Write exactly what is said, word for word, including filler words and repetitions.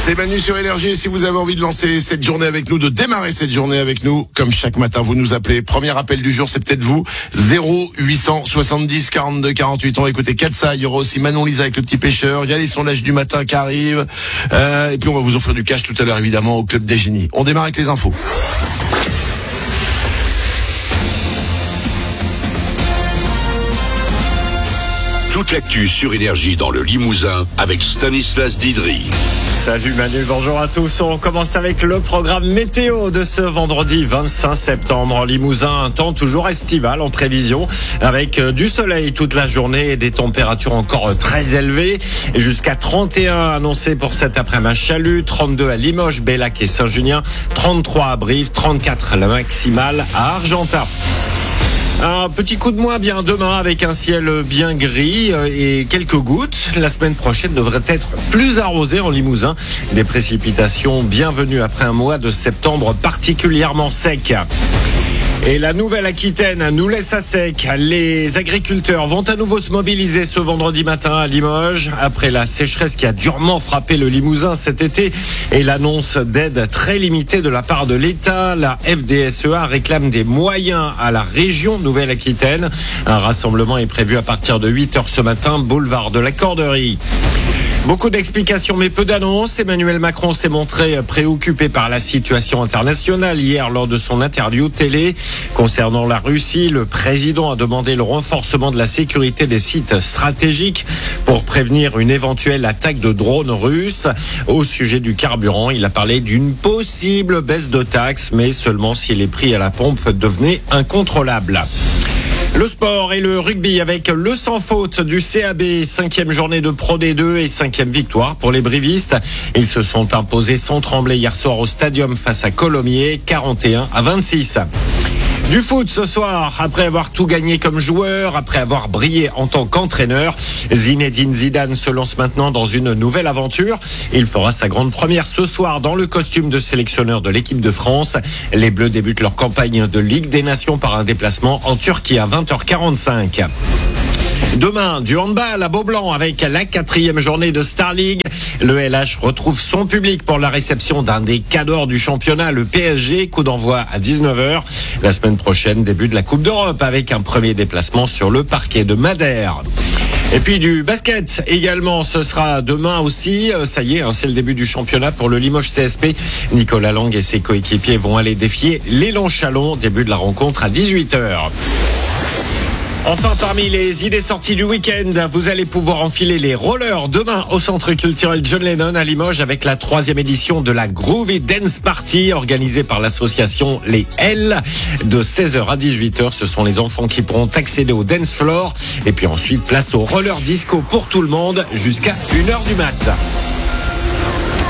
C'est Manu sur Énergie. Si vous avez envie de lancer cette journée avec nous, de démarrer cette journée avec nous, comme chaque matin, vous nous appelez. Premier appel du jour, c'est peut-être vous. zéro huit cent soixante-dix quarante-deux quarante-huit. On va écouter Katsa. Il y aura aussi Manon Lisa avec le petit pêcheur. Il y a les sondages du matin qui arrivent. Euh, et puis on va vous offrir du cash tout à l'heure, évidemment, au Club des Génies. On démarre avec les infos. Toute l'actu sur Énergie dans le Limousin avec Stanislas Didry. Salut Manu, bonjour à tous. On commence avec le programme météo de ce vendredi vingt-cinq septembre en Limousin. Un temps toujours estival en prévision avec du soleil toute la journée et des températures encore très élevées. Et jusqu'à trente et un annoncés pour cet après-midi à Chalut, trente-deux à Limoges, Bellac et Saint-Junien, trente-trois à Brive, trente-quatre la maximale à Argentat. Un petit coup de moins bien demain avec un ciel bien gris et quelques gouttes. La semaine prochaine devrait être plus arrosée en Limousin. Des précipitations bienvenues après un mois de septembre particulièrement sec. Et la Nouvelle-Aquitaine nous laisse à sec. Les agriculteurs vont à nouveau se mobiliser ce vendredi matin à Limoges après la sécheresse qui a durement frappé le Limousin cet été et l'annonce d'aide très limitée de la part de l'État. La F D S E A réclame des moyens à la région Nouvelle-Aquitaine. Un rassemblement est prévu à partir de huit heures ce matin, boulevard de la Corderie. Beaucoup d'explications mais peu d'annonces. Emmanuel Macron s'est montré préoccupé par la situation internationale hier lors de son interview télé. Concernant la Russie, le président a demandé le renforcement de la sécurité des sites stratégiques pour prévenir une éventuelle attaque de drones russes. Au sujet du carburant, il a parlé d'une possible baisse de taxes, mais seulement si les prix à la pompe devenaient incontrôlables. Le sport et le rugby avec le sans faute du C A B, cinquième journée de Pro D deux et cinquième victoire pour les brivistes. Ils se sont imposés sans trembler hier soir au stadium face à Colomiers, quarante et un à vingt-six. Du foot ce soir, après avoir tout gagné comme joueur, après avoir brillé en tant qu'entraîneur, Zinedine Zidane se lance maintenant dans une nouvelle aventure. Il fera sa grande première ce soir dans le costume de sélectionneur de l'équipe de France. Les Bleus débutent leur campagne de Ligue des Nations par un déplacement en Turquie à vingt heures quarante-cinq. Demain, du handball à Beaublanc avec la quatrième journée de Star League. Le L H retrouve son public pour la réception d'un des cadors du championnat, le P S G. Coup d'envoi à dix-neuf heures. La semaine prochaine, début de la Coupe d'Europe avec un premier déplacement sur le parquet de Madère. Et puis du basket également, ce sera demain aussi. Ça y est, hein, c'est le début du championnat pour le Limoges C S P. Nicolas Lang et ses coéquipiers vont aller défier l'Élan Chalon. Début de la rencontre à dix-huit heures. Enfin, parmi les idées sorties du week-end, vous allez pouvoir enfiler les rollers demain au Centre culturel John Lennon à Limoges avec la troisième édition de la Groovy Dance Party organisée par l'association Les L. De seize heures à dix-huit heures, ce sont les enfants qui pourront accéder au dance floor. Et puis ensuite, place au roller disco pour tout le monde jusqu'à une heure du mat'.